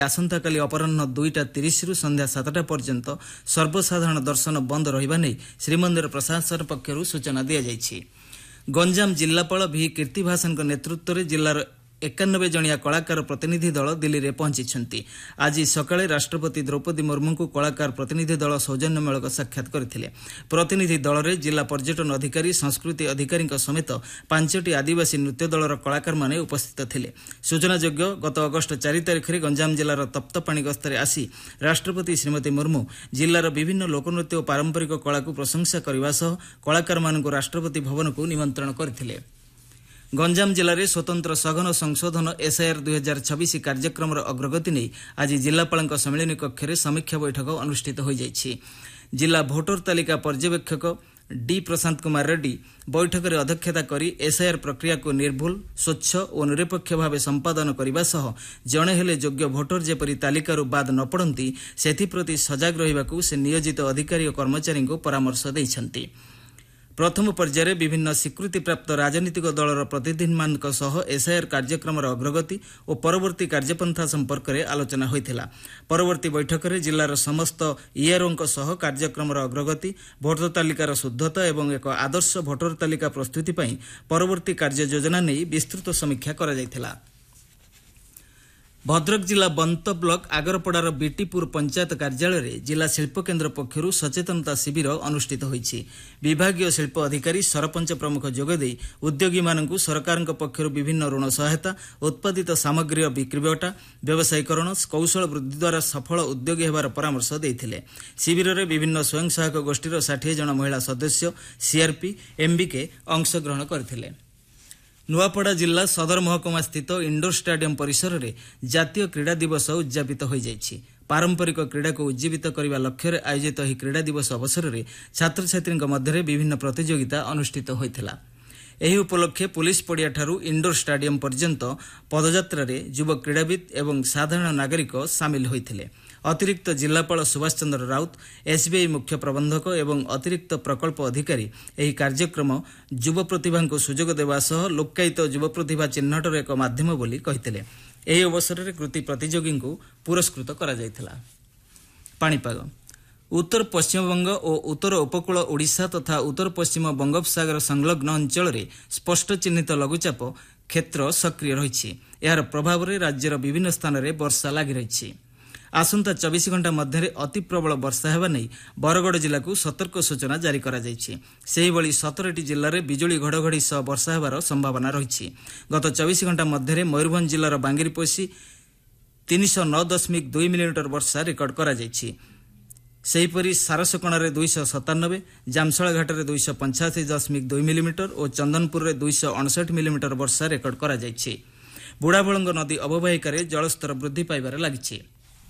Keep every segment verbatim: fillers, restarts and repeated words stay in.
आसंताकाली अपराह्न दुईटा तीस रु संध्या सातटा पर्यंत सर्वसाधारण दर्शन बंद रहिबा नै श्रीमंदिर प्रशासन पक्षरु सूचना दिया जायछि। गंजाम जिल्लापाल भि कीर्तिभासन नेतृत्व में जिलार एकानबे जणिया कलाकार प्रतिनिधि दल दिल्ली में पहुंची। आज सकाळे राष्ट्रपति द्रौपदी मुर्मू को कलाकार प्रतिनिधि दल सौजन्यमूलक साक्षात करथिले। प्रतिनिधि दल में जिला पर्यटन अधिकारी संस्कृति अधिकारी समेत पांचटी आदिवासी नृत्य दलर कलाकार माने उपस्थित थिले। सूचनायोग्य गत अगस्ट चार तारिख में गंजाम जिलार तप्तपाणी गस्तरे आसी राष्ट्रपति श्रीमती मुर्मू जिलार विभिन्न लोकनृत्य और पारंपरिक कला को प्रशंसा करने सह कलाकार मानक राष्ट्रपति भवन को निमंत्रण करथिले। गंजाम जिले में स्वतंत्र सघन संशोधन एसआईआर दुई हजार छब्बीस कार्यक्रम अग्रगति नहीं आज जिलापाल सम्मिलन कक्ष में समीक्षा बैठक अनुष्ठित हो जायछि। जिला भोटर तालिका पर्यवेक्षक डी प्रशांत कुमार रेड्डी बैठक में अध्यक्षता करी एसआईआर प्रक्रिया को निर्भुल स्वच्छ और निरपेक्ष भाव संपादन करने सह जड़े हेले योग्य भोटर जेपरी तालिकारु बाद न पड़ती सेप्रति सजग रहिबाकु से नियोजित अधिकारी और कर्मचारी को परामर्श दैछन्ति। प्रथम पर्यायर विभिन्न स्वीकृति प्राप्त राजनीतिक दलर प्रतिनिधिमानक सह एसआईआर कार्यक्रम अग्रगति और परवर्ती कार्यपंथा संपर्क में आलोचना होइथिला। परवर्ती बैठक में जिलार समस्त ईआरओ सह कार्यक्रम अग्रगति भोटर तालिकार शुद्धता और एक आदर्श भोटर तालिका प्रस्तुति पई परवर्ती कार्य योजना नहीं विस्तृत समीक्षा करा जायथिला। भद्रक जिला बंत ब्लॉक आगरपड़ार बीटीपुर पंचायत कार्यालय जिला शिल्प केन्द्र पक्षर सचेतनता शिविर अनुष्ठित होईछि। विभागीय शिल्प अधिकारी सरपंच प्रमुख जोगदे उद्योगी मानकु सरकार पक्षर विभिन्न ऋण सहायता उत्पादित सामग्री बिक्रीबटा व्यवसायीकरण कौशल वृद्धि द्वारा सफल उद्योगी हेबार परामर्श देइथिले। शिविर में विभिन्न स्वयं सहायक गोष्ठीर साठ जन महिला सदस्य सीआरपी एमबीके अंशग्रहण करथिले। नुआपड़ा जिला सदर महकुमा स्थित इंडोर स्टाडियम परिसर में जातीय क्रीड़ा दिवस उद्यापित हो जायछि। पारंपरिक क्रीड़ा को उज्जीवित करने लक्ष्य आयोजित यह क्रीड़ा दिवस अवसर में छात्र छात्री मध्य विभिन्न प्रतियोगिता अनुष्ठित होइथिला। एही उपलक्षे पुलिस पड़िया ठारू इंडोर स्टाडियम पर्यंत पदयात्रा रे युवा क्रीड़ाविद एवं साधारण नागरिक सामिल होइथिले। अतिरिक्त जिलापाल सुभाष चंद्र राउत एसबीआई मुख्य प्रबंधक एवं अतिरिक्त प्रकल्प अधिकारी एही कार्यक्रम युवा प्रतिभा को सुजोग देवा सह लोकायित युवा प्रतिभा चिन्हटर एक माध्यम बोली कहिथिले। एही अवसर में कृति प्रतियोगी को पुरस्कृत करा जायथिला। पाणीपाग उत्तर पश्चिमबंग और उत्तर उपकूल ओडिशा तथा उत्तर पश्चिम बंगोपसागर संलग्न अंचल में स्पष्ट चिन्हित लघुचाप क्षेत्र सक्रिय रही। यार प्रभाव में राज्यर विभिन्न स्थान में वर्षा लगी रही। आसंता चौबीस घंटा मध्य अति प्रबल वर्षा होगा नहीं बरगड़ जिला को सतर्क सूचना जारी करा जायछि। सेही भली सतरटी जिले में बिजुली घड़घड़ी सह वर्षा होबार संभावना रही। गत चौबीस घंटा मध्य मयूरभंज जिलार बांगिरपोशी तीन सौ नौ दशमिक दुई मिलीमीटर वर्षा रेकर्ड करा जायछि। सेहीपरि सारसकणारे दुईश सतानबे जामशाला घाटे दुईश पंचाशी दशमिक दुई मिलीमीटर और चंदनपुर में दुईश अड़सठ मिलीमीटर वर्षा रेकर्ड करा जायछि। बुढ़ाबलंग नदी अववाहिकार जलस्तर वृद्धि पाइबार लागिछि।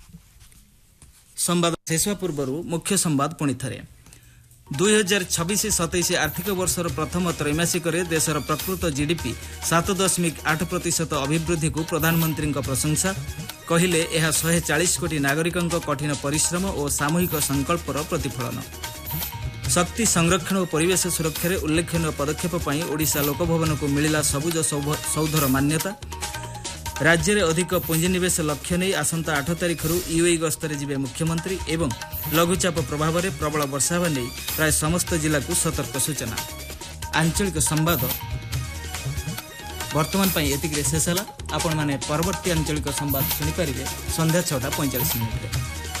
संवाद शेष पूर्व मुख्य संवाद पुणी थे। दुई हजार छब्बीस सतैश आर्थिक वर्षर प्रथम त्रैमासिक देशर प्रकृत जीडीपी सात दशमिक आठ प्रतिशत अभिवृद्धि को प्रधानमंत्री प्रशंसा कहले यह शहे चालीस कोटी नागरिकों कठिन परिश्रम और सामूहिक संकल्पर प्रतिफलन। शक्ति संरक्षण और परिवेश सुरक्षा उल्लेखनीय पदक्षेप पर ओडिशा लोकभवन को मिला सबुज सौधर मान्यता। राज्य में अधिक पुंजीनिवेश लक्ष्य नहीं आसंता आठ तारिख यूएई गस्तरे जिबे मुख्यमंत्री एवं लघुचाप प्रभाव में प्रबल वर्षा होगा नहीं प्राय समस्त जिला को सतर्क सूचना। आंचलिक संवाद वर्तमान एतिक शेष है। आपण मैंने परवर्ती आंचलिक संवाद शुणिपारे संध्या छटा पैंचाश मिनिट।